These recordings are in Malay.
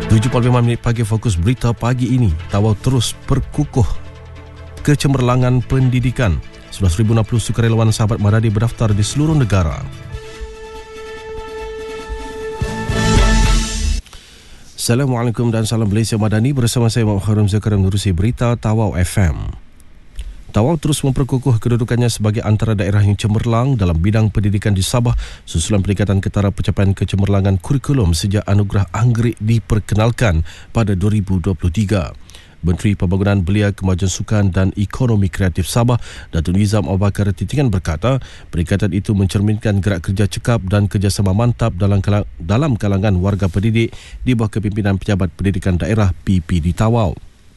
7.5 pagi, fokus berita pagi ini. Tawau terus berkukuh kecemerlangan pendidikan. 11,060 sukarelawan sahabat Madani berdaftar di seluruh negara. Assalamualaikum dan salam Malaysia Madani. Bersama saya Muhammad Harum Zakaria menerusi berita Tawau FM. Tawau terus memperkukuh kedudukannya sebagai antara daerah yang cemerlang dalam bidang pendidikan di Sabah susulan peningkatan ketara pencapaian kecemerlangan kurikulum sejak Anugerah Anggerik diperkenalkan pada 2023. Menteri Pembangunan Belia, Kemajuan Sukan dan Ekonomi Kreatif Sabah, Datuk Nizam Abu Bakar Titingan berkata, peningkatan itu mencerminkan gerak kerja cekap dan kerjasama mantap dalam kalangan warga pendidik di bawah kepimpinan Pejabat Pendidikan Daerah PPD Tawau.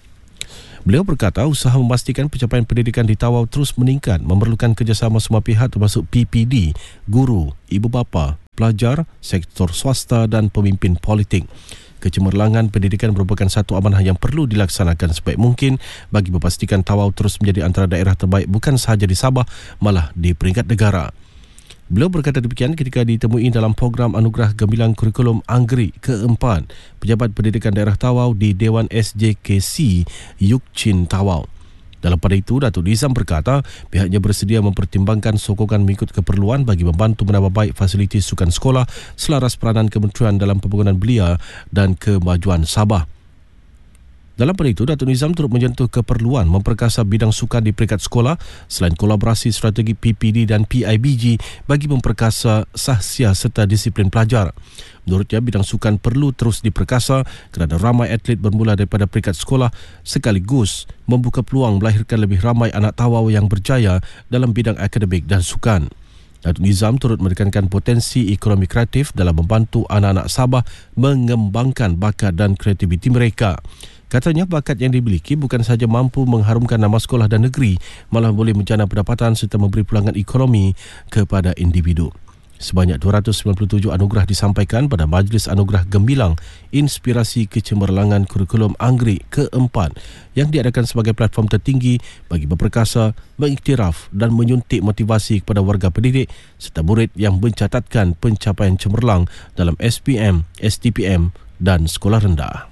Beliau berkata usaha memastikan pencapaian pendidikan di Tawau terus meningkat memerlukan kerjasama semua pihak termasuk PPD, guru, ibu bapa, pelajar, sektor swasta dan pemimpin politik. Kecemerlangan pendidikan merupakan satu amanah yang perlu dilaksanakan sebaik mungkin bagi memastikan Tawau terus menjadi antara daerah terbaik bukan sahaja di Sabah, malah di peringkat negara. Beliau berkata demikian ketika ditemui dalam program Anugerah Gemilang Kurikulum Anggerik ke-4 Pejabat Pendidikan Daerah Tawau di Dewan SJKC Yuk Chin Tawau. Dalam pada itu, Datuk Nizam berkata pihaknya bersedia mempertimbangkan sokongan mengikut keperluan bagi membantu menambah baik fasiliti sukan sekolah selaras peranan Kementerian dalam Pembangunan Belia dan Kemajuan Sabah. Dalam pada itu, Datuk Nizam turut menyentuh keperluan memperkasa bidang sukan di peringkat sekolah selain kolaborasi strategi PPD dan PIBG bagi memperkasa sahsia serta disiplin pelajar. Menurutnya, bidang sukan perlu terus diperkasa kerana ramai atlet bermula daripada peringkat sekolah sekaligus membuka peluang melahirkan lebih ramai anak Tawau yang berjaya dalam bidang akademik dan sukan. Datuk Nizam turut menekankan potensi ekonomi kreatif dalam membantu anak-anak Sabah mengembangkan bakat dan kreativiti mereka. Katanya bakat yang dimiliki bukan sahaja mampu mengharumkan nama sekolah dan negeri, malah boleh menjana pendapatan serta memberi pulangan ekonomi kepada individu. Sebanyak 297 anugerah disampaikan pada Majlis Anugerah Gemilang Inspirasi Kecemerlangan Kurikulum Anggerik ke-4 yang diadakan sebagai platform tertinggi bagi memperkasa, mengiktiraf dan menyuntik motivasi kepada warga pendidik serta murid yang mencatatkan pencapaian cemerlang dalam SPM, STPM dan sekolah rendah.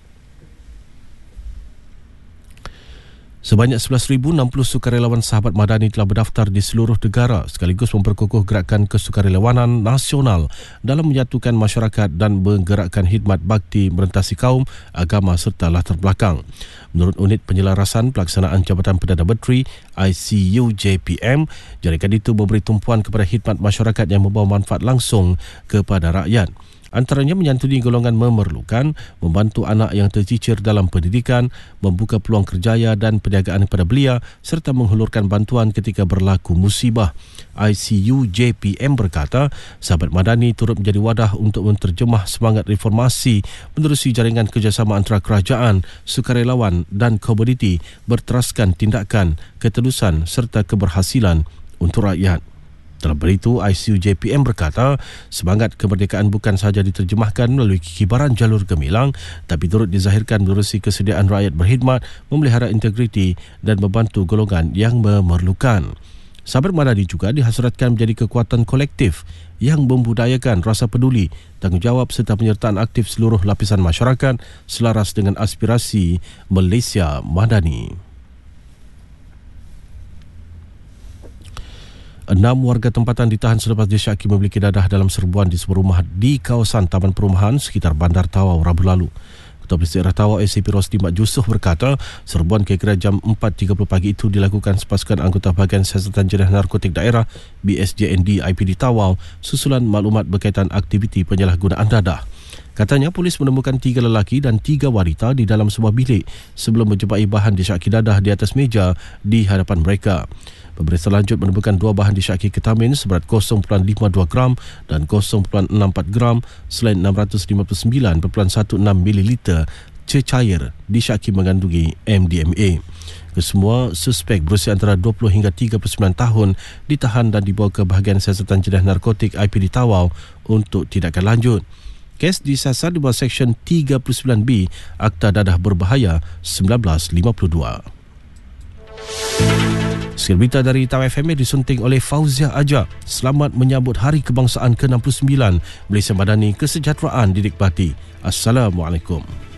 Sebanyak 11,060 sukarelawan sahabat Madani telah berdaftar di seluruh negara sekaligus memperkukuh gerakan kesukarelawanan nasional dalam menyatukan masyarakat dan menggerakkan khidmat bakti merentasi kaum, agama serta latar belakang. Menurut Unit Penyelarasan Pelaksanaan Jabatan Perdana Menteri ICU JPM, jaringan itu memberi tumpuan kepada khidmat masyarakat yang membawa manfaat langsung kepada rakyat. Antaranya menyantuni golongan memerlukan, membantu anak yang tercicir dalam pendidikan, membuka peluang kerjaya dan perniagaan kepada belia serta menghulurkan bantuan ketika berlaku musibah. ICU JPM berkata, sahabat Madani turut menjadi wadah untuk menterjemah semangat reformasi menerusi jaringan kerjasama antara kerajaan, sukarelawan dan komuniti berteraskan tindakan, ketelusan serta keberhasilan untuk rakyat. Dalam hal itu, ICU JPM berkata, semangat kemerdekaan bukan sahaja diterjemahkan melalui kibaran jalur gemilang, tapi turut dizahirkan menerusi kesediaan rakyat berkhidmat, memelihara integriti dan membantu golongan yang memerlukan. Sahabat Madani juga dihasratkan menjadi kekuatan kolektif yang membudayakan rasa peduli, tanggungjawab serta penyertaan aktif seluruh lapisan masyarakat selaras dengan aspirasi Malaysia Madani. 6 warga tempatan ditahan selepas disyaki memiliki dadah dalam serbuan di sebuah rumah di kawasan Taman Perumahan sekitar Bandar Tawau Rabu lalu. Ketua Polis Daerah Tawau ACP Rosli Mat Yusof berkata, serbuan kira-kira jam 4.30 pagi itu dilakukan sepasukan anggota Bahagian Siasatan Jenayah Narkotik Daerah BSJND IPD Tawau susulan maklumat berkaitan aktiviti penyalahgunaan dadah. Katanya polis menemukan 3 lelaki dan 3 wanita di dalam sebuah bilik sebelum menjumpai bahan disyaki dadah di atas meja di hadapan mereka. Pemeriksaan lanjut menemukan 2 bahan disyaki ketamin seberat 0.52 gram dan 0.64 gram selain 659.16 ml cecair disyaki mengandungi MDMA. Kesemua suspek berusia antara 20 hingga 39 tahun ditahan dan dibawa ke Bahagian Siasatan Jenayah Narkotik IPD Tawau untuk tindakan lanjut. Kes disasar di bawah Seksyen 39B Akta Dadah Berbahaya 1952. Sekian berita dari Tawau FM disunting oleh Fauzia Aja. Selamat menyambut Hari Kebangsaan ke-69. Malaysia Madani, kesejahteraan dinikmati. Assalamualaikum.